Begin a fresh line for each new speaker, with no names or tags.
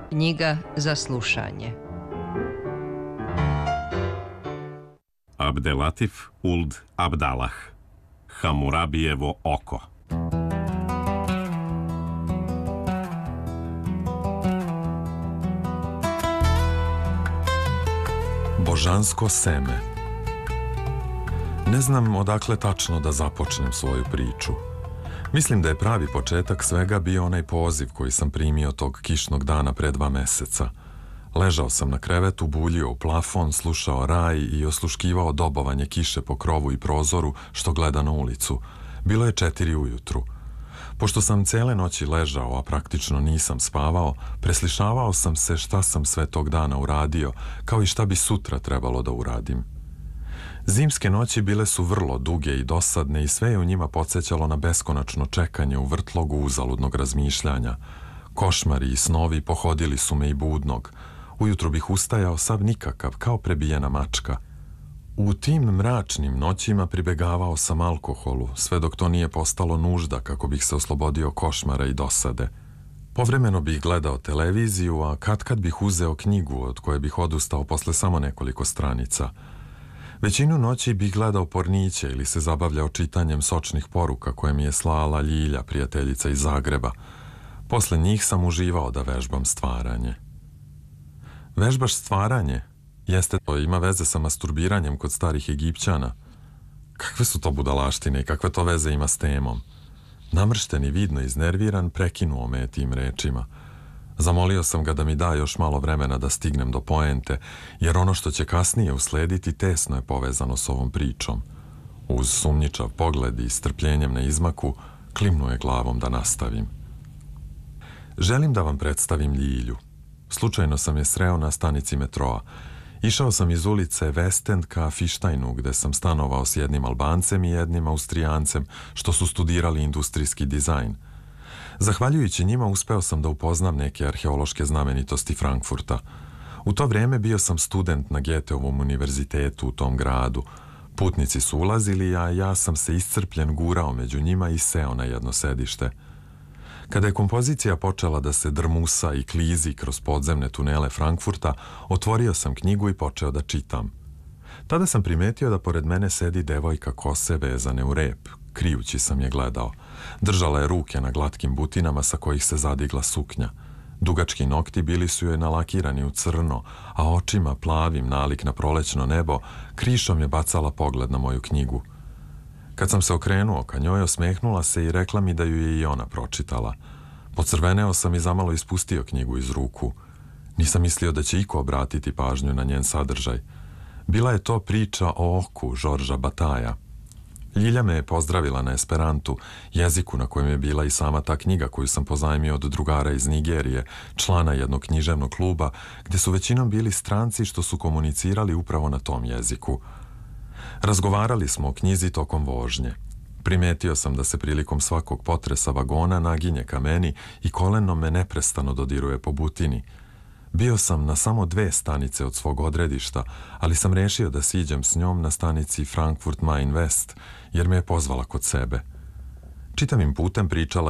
Knjiga za slušanje.
Abdelatif Uld Abdalah, Hamurabijevo oko.
Božansko seme. Ne znam odakle tačno da započnem svoju priču. Mislim da je pravi početak svega bio onaj poziv koji sam primio tog kišnog dana pre 2 meseca. Ležao sam na krevetu, buljio u plafon, slušao raj i osluškivao dobovanje kiše po krovu i prozoru što gleda na ulicu. Bilo je 4 ujutru. Pošto sam cele noći ležao, a praktično nisam spavao, preslišavao sam se šta sam sve tog dana uradio, kao i šta bi sutra trebalo da uradim. Zimske noći bile su vrlo duge i dosadne i sve je u njima podsjećalo na beskonačno čekanje u vrtlogu uzaludnog razmišljanja. Košmari i snovi pohodili su me i budnog. Ujutro bih ustajao sav nikakav, kao prebijena mačka. U tim mračnim noćima pribegavao sam alkoholu, sve dok to nije postalo nužda kako bih se oslobodio košmara i dosade. Povremeno bih gledao televiziju, a kad bih uzeo knjigu od koje bih odustao posle samo nekoliko stranica. Većinu noći bih gledao porniće ili se zabavljao čitanjem sočnih poruka koje mi je slala Ljilja, prijateljica iz Zagreba. Posle njih sam uživao da vežbam stvaranje. Vežbaš stvaranje? Jeste, to ima veze sa masturbiranjem kod starih Egipćana. Kakve su to budalaštine i kakve to veze ima s temom? Namršten i vidno iznerviran, prekinuo me tim rečima. Zamolio sam ga da mi da još malo vremena da stignem do poente, jer ono što će kasnije uslediti tesno je povezano s ovom pričom. Uz sumnjičav pogled i strpljenjem na izmaku, klimnuo je glavom da nastavim. Želim da vam predstavim Ljilju. Slučajno sam je sreo na stanici metroa. Išao sam iz ulice Westend ka Fištajnu, gde sam stanovao s jednim Albancem i jednim Austrijancem, što su studirali industrijski dizajn. Zahvaljujući njima uspeo sam da upoznam neke arheološke znamenitosti Frankfurta. U to vreme bio sam student na Goetheovom univerzitetu u tom gradu. Putnici su ulazili, a ja sam se iscrpljen gurao među njima i seo na jedno sedište. Kada je kompozicija počela da se drmusa i klizi kroz podzemne tunele Frankfurta, otvorio sam knjigu i počeo da čitam. Tada sam primetio da pored mene sedi devojka kose vezane u rep. Krijući sam je gledao. Držala je ruke na glatkim butinama sa kojih se zadigla suknja. Dugački nokti bili su joj nalakirani u crno, a očima plavim nalik na prolećno nebo, krišom je bacala pogled na moju knjigu. Kad sam se okrenuo ka njoj, osmehnula se i rekla mi da ju je i ona pročitala. Pocrveneo sam i zamalo ispustio knjigu iz ruku. Nisam mislio da će iko obratiti pažnju na njen sadržaj. Bila je to priča o oku Žorža Bataja. Ljilja me je pozdravila na esperantu, jeziku na kojem je bila i sama ta knjiga koju sam pozajmio od drugara iz Nigerije, člana jednog književnog kluba, gde su većinom bili stranci što su komunicirali upravo na tom jeziku. Razgovarali smo o knjizi tokom vožnje. Primetio sam da se prilikom svakog potresa vagona naginje ka meni i kolenom me neprestano dodiruje po butini. Bio sam na samo 2 stanice od svog odredišta, ali sam rešio da siđem s njom na stanici Frankfurt Main West, jer me je pozvala kod sebe. Čitavim putem pričala